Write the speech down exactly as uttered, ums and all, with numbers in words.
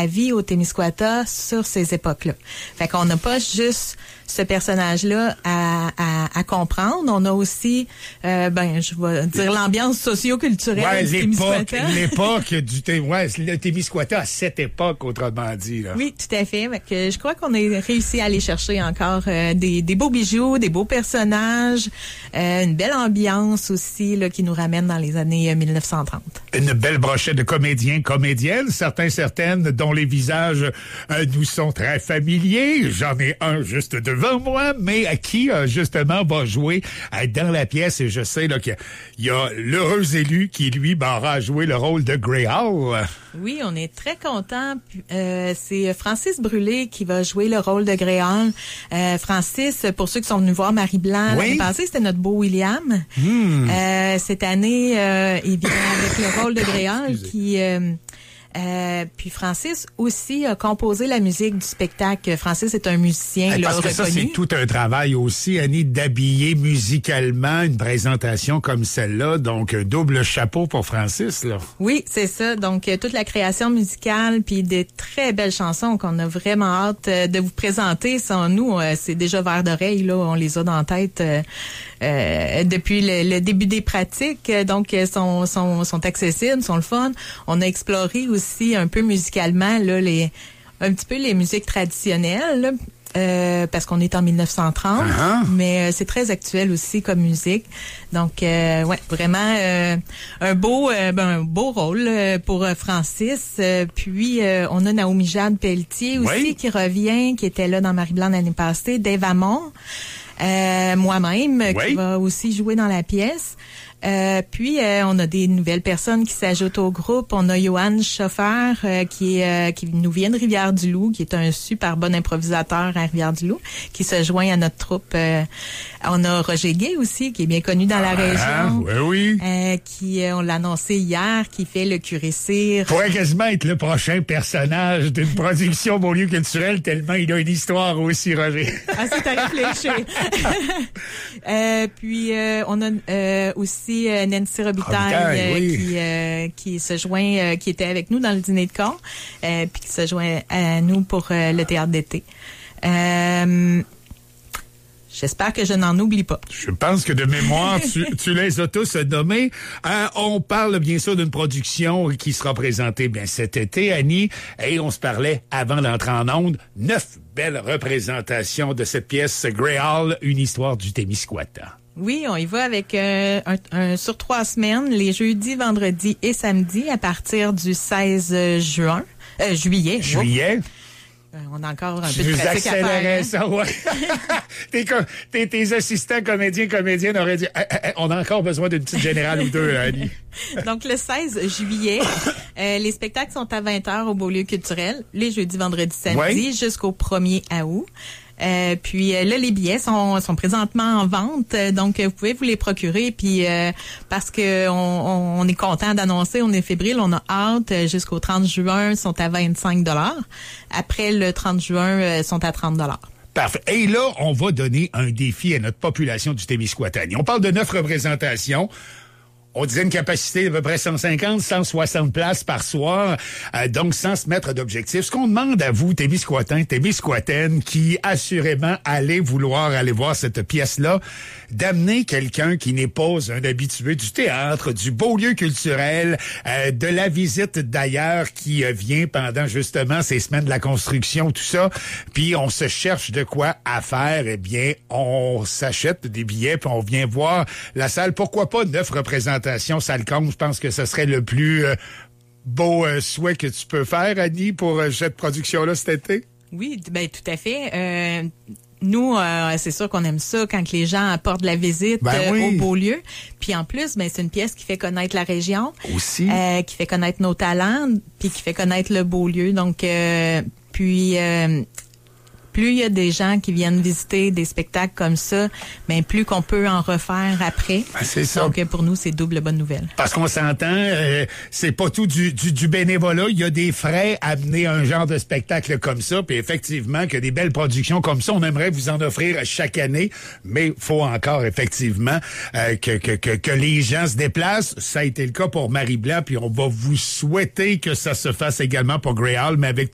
la vie au Témiscouata sur ces époques-là. Fait qu'on n'a pas juste ce personnage-là à, à, à comprendre. On a aussi, euh, ben, je vais dire l'ambiance socio-culturelle ouais, du l'époque, Témiscouata. l'époque du Té- ouais, le Témiscouata à cette époque, autrement dit. Là. Oui, tout à fait. Fait que je crois qu'on a réussi à aller chercher encore euh, des, des beaux bijoux, des beaux personnages, euh, une belle ambiance aussi là, qui nous ramène dans les années euh, mille neuf cent trente. Une belle brochette de comédiens, comédiennes, certains, certaines, dont les visages euh, nous sont très familiers. J'en ai un juste devant moi, mais à qui, euh, justement, va jouer euh, dans la pièce. Et je sais là qu'il y a, y a l'heureux élu qui, lui, ben, aura joué le rôle de Greyhound. Oui, on est très contents. Euh, c'est Francis Brûlé qui va jouer le rôle de Greyhound. Euh, Francis, pour ceux qui sont venus voir Marie Blanc Oui. l'année passée, c'était notre beau William. Hmm. Euh, cette année, euh, il vient avec le rôle de Greyhound qui... Euh, Euh, puis Francis aussi a composé la musique du spectacle. Francis est un musicien là, Parce que reconnu. ça, c'est tout un travail aussi, Annie, d'habiller musicalement une présentation comme celle-là. Donc, un double chapeau pour Francis, là. Oui, c'est ça. Donc, euh, toute la création musicale, puis des très belles chansons qu'on a vraiment hâte euh, de vous présenter. Sans nous, euh, c'est déjà vers d'oreille, là. On les a dans la tête euh, euh, depuis le, le début des pratiques. Donc, euh, sont, sont, sont accessibles, sont le fun. On a exploré aussi aussi un peu musicalement là les un petit peu les musiques traditionnelles là, euh, parce qu'on est en mille neuf cent trente, uh-huh. mais euh, c'est très actuel aussi comme musique. Donc euh, ouais, vraiment euh, un beau euh, ben, un beau rôle euh, pour euh, Francis. Euh, puis euh, on a Naomi Jade Pelletier aussi oui. qui revient, qui était là dans Marie Blanc l'année passée, Dave Hamon, euh, moi-même oui. qui va aussi jouer dans la pièce. Euh, puis euh, on a des nouvelles personnes qui s'ajoutent au groupe. On a Johan Chauffeur euh, qui est, euh, qui nous vient de Rivière-du-Loup, qui est un super bon improvisateur à Rivière-du-Loup, qui se joint à notre troupe. Euh, on a Roger Gay aussi, qui est bien connu dans la ah, région. Oui, oui. Euh, qui, euh, on l'a annoncé hier, qui fait le curé cire. Pourrait quasiment être le prochain personnage d'une production Beaulieu culturelle, tellement il a une histoire aussi, Roger. Ah, c'est à réfléchir. euh, puis euh, on a euh, aussi Nancy Robitaille, Robitaille euh, oui. qui euh, qui se joint, euh, qui était avec nous dans le dîner de corps, euh, puis qui se joint à nous pour euh, le théâtre d'été. Euh, J'espère que je n'en oublie pas. Je pense que de mémoire, tu, tu les as tous nommés. Euh, on parle bien sûr d'une production qui sera présentée bien cet été, Annie, et on se parlait avant d'entrer en onde. Neuf belles représentations de cette pièce Greyhound, une histoire du Témiscouata. Oui, on y va avec euh, un, un sur trois semaines, les jeudis, vendredis et samedis à partir du seize juin, euh, juillet. Juillet. Oh. On a encore un Je peu de pratique à faire. Hein? Ça, ouais. tes, tes, tes assistants comédiens, comédiennes auraient dit, eh, eh, on a encore besoin d'une petite générale ou deux, Annie. Donc, le seize juillet, euh, les spectacles sont à vingt heures au Beaulieu culturel, les jeudis, vendredis, samedis, oui. jusqu'au premier août. Euh, puis euh, là, les billets sont, sont présentement en vente, euh, donc euh, vous pouvez vous les procurer. Puis euh, parce que on, on, on est content d'annoncer, on est fébrile, on a hâte. Euh, jusqu'au trente juin, sont à vingt-cinq dollars. Après le trente juin, euh, sont à trente dollars. Parfait. Et là, on va donner un défi à notre population du Témiscouatani. On parle de neuf représentations. On disait une capacité d'à peu près cent cinquante, cent soixante places par soir, euh, donc sans se mettre d'objectif. Ce qu'on demande à vous, Témiscouatins, Témiscouataines, qui assurément allez vouloir aller voir cette pièce-là, d'amener quelqu'un qui n'est pas un habitué du théâtre, du Beaulieu culturel, euh, de la visite d'ailleurs qui euh, vient pendant justement ces semaines de la construction, tout ça. Puis on se cherche de quoi à faire. Eh bien, on s'achète des billets puis on vient voir la salle. Pourquoi pas neuf représentations? Ça le compte, je pense que ce serait le plus euh, beau euh, souhait que tu peux faire, Annie, pour euh, cette production-là cet été. Oui, ben tout à fait. Euh, nous, euh, c'est sûr qu'on aime ça quand les gens apportent la visite ben euh, oui. au Beaulieu. Puis en plus, ben c'est une pièce qui fait connaître la région, aussi, euh, qui fait connaître nos talents, puis qui fait connaître le Beaulieu. Donc, euh, puis euh, plus il y a des gens qui viennent visiter des spectacles comme ça, mais plus qu'on peut en refaire après. Ben, c'est ça. Donc, pour nous, c'est double bonne nouvelle. Parce qu'on s'entend, euh, c'est pas tout du, du, du bénévolat. Il y a des frais à mener un genre de spectacle comme ça. Puis effectivement, que des belles productions comme ça, on aimerait vous en offrir chaque année. Mais faut encore, effectivement, euh, que, que, que, que les gens se déplacent. Ça a été le cas pour Marie Blanc. Puis on va vous souhaiter que ça se fasse également pour Greyhound, mais avec